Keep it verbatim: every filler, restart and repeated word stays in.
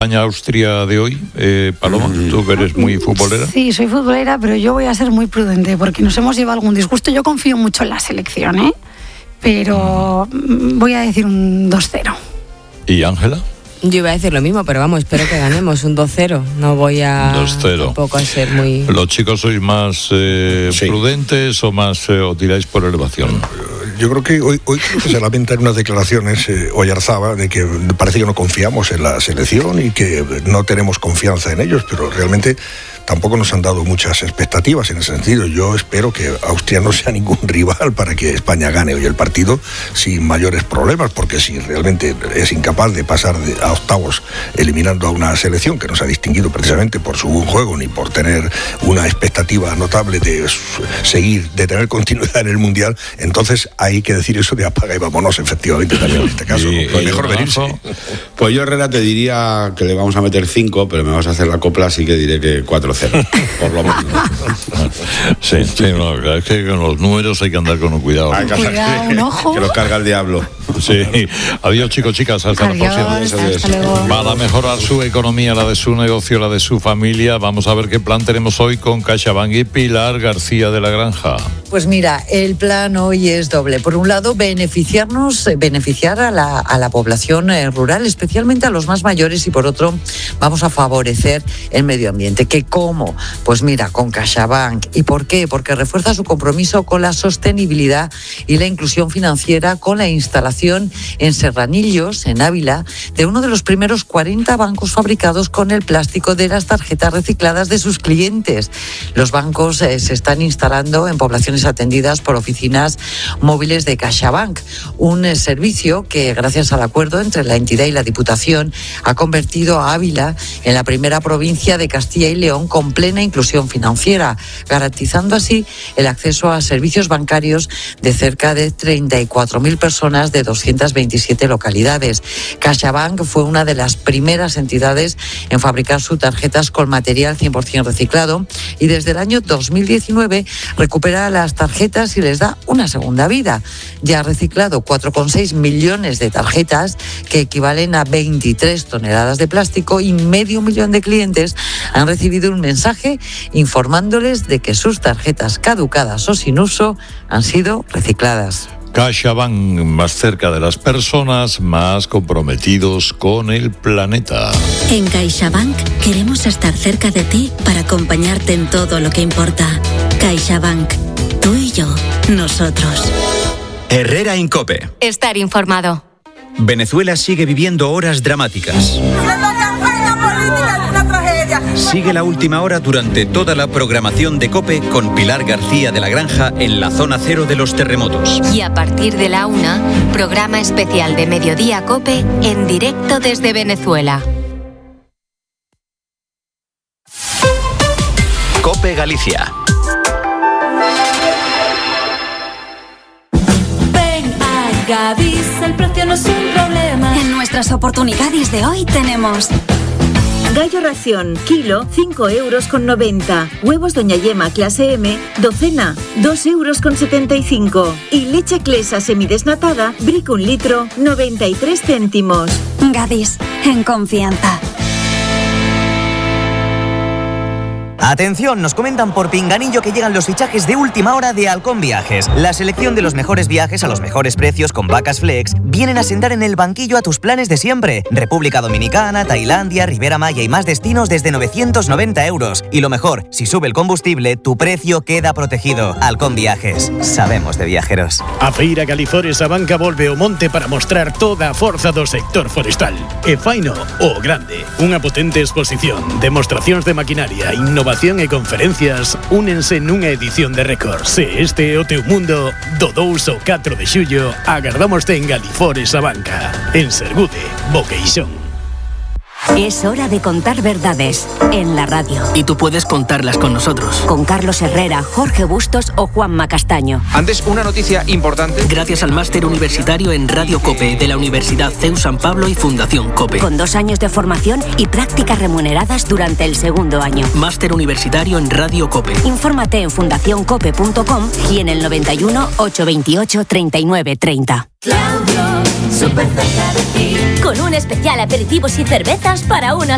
España-Austria de hoy, eh, Paloma, tú que eres muy futbolera. Sí, soy futbolera, pero yo voy a ser muy prudente porque nos hemos llevado algún disgusto. Yo confío mucho en la selección, ¿eh? Pero voy a decir un dos cero. ¿Y Ángela? Yo iba a decir lo mismo, pero vamos, espero que ganemos un dos cero. No voy a dos cero. Tampoco a ser muy... ¿Los chicos sois más eh, sí. prudentes o más eh, o tiráis por elevación? Yo creo que hoy, hoy creo que se lamenta en unas declaraciones eh, Oyarzaba de que parece que no confiamos en la selección y que no tenemos confianza en ellos, pero realmente tampoco nos han dado muchas expectativas en ese sentido. Yo espero que Austria no sea ningún rival para que España gane hoy el partido sin mayores problemas, porque si realmente es incapaz de pasar de, a octavos eliminando a una selección que no se ha distinguido precisamente por su buen juego ni por tener una expectativa notable de seguir, de tener continuidad en el Mundial, entonces hay que decir eso de apaga y vámonos, efectivamente, también en este caso. Y, pues y mejor venirse. Pues yo, Herrera, te diría que le vamos a meter cinco, pero me vas a hacer la copla, así que diré que cuatro cero, por lo menos. Sí, sí, no, es que con los números hay que andar con un cuidado. Hay que cuidado, un ojo. Que los carga el diablo. Sí. Adiós, chicos, chicas, hasta Adiós, la próxima. hasta luego. Para mejorar su economía, la de su negocio, la de su familia, vamos a ver qué plan tenemos hoy con CaixaBank y Pilar García de la Granja. Pues mira, el plan hoy es doble. Por un lado, beneficiarnos, beneficiar a la, a la población eh, rural, especialmente a los más mayores, y por otro, vamos a favorecer el medio ambiente. ¿Qué cómo? Pues mira, con CaixaBank. ¿Y por qué? Porque refuerza su compromiso con la sostenibilidad y la inclusión financiera con la instalación en Serranillos, en Ávila, de uno de los primeros cuarenta bancos fabricados con el plástico de las tarjetas recicladas de sus clientes. Los bancos eh, se están instalando en poblaciones atendidas por oficinas móviles de CaixaBank, un eh, servicio que, gracias al acuerdo entre la entidad y la Diputación, ha convertido a Ávila en la primera provincia de Castilla y León con plena inclusión financiera, garantizando así el acceso a servicios bancarios de cerca de treinta y cuatro mil personas de doscientas veintisiete localidades. CaixaBank fue una de las primeras entidades en fabricar sus tarjetas con material cien por ciento reciclado y desde el año dos mil diecinueve recupera las tarjetas y les da una segunda vida. Ya ha reciclado cuatro coma seis millones de tarjetas, que equivalen a veintitrés toneladas de plástico, y medio millón de clientes han recibido un mensaje informándoles de que sus tarjetas caducadas o sin uso han sido recicladas. CaixaBank, más cerca de las personas, más comprometidos con el planeta. En CaixaBank queremos estar cerca de ti para acompañarte en todo lo que importa. CaixaBank, tú y yo, nosotros. Herrera en COPE. Estar informado. Venezuela sigue viviendo horas dramáticas. Sigue la última hora durante toda la programación de COPE con Pilar García de la Granja en la zona cero de los terremotos. Y a partir de la una, programa especial de Mediodía COPE en directo desde Venezuela. COPE Galicia. Ven a Gadis, el precio no es un problema. En nuestras oportunidades de hoy tenemos... Gallo ración, kilo, cinco euros con noventa. Huevos Doña Yema clase M, docena, dos euros con setenta y cinco. Y leche Clesa semidesnatada, Brick un litro, noventa y tres céntimos. Gadis, en confianza. Atención, nos comentan por Pinganillo que llegan los fichajes de última hora de Halcón Viajes. La selección de los mejores viajes a los mejores precios con vacas flex vienen a sentar en el banquillo a tus planes de siempre. República Dominicana, Tailandia, Ribera Maya y más destinos desde novecientos noventa euros. Y lo mejor, si sube el combustible, tu precio queda protegido. Halcón Viajes, sabemos de viajeros. A Feira Galifores a Banca volve o monte para mostrar toda a forza do sector forestal. E faino o grande. Unha potente exposición, demostracións de maquinaria, innovación e conferencias únense nunha edición de récord. Se este é o teu mundo, do dous ao catro de xullo agardámoste en Galifores a Banca, en Sergude, Boqueixón. Es hora de contar verdades en la radio. Y tú puedes contarlas con nosotros. Con Carlos Herrera, Jorge Bustos o Juanma Castaño. Antes, una noticia importante. Gracias al máster universitario en Radio COPE de la Universidad C E U San Pablo y Fundación COPE. Con dos años de formación y prácticas remuneradas durante el segundo año. Máster universitario en Radio COPE. Infórmate en fundación cope punto com y en el noventa y uno, ochocientos veintiocho, treinta y nueve treinta. Claudio, súper cerca de ti. Con un especial aperitivos y cervezas para una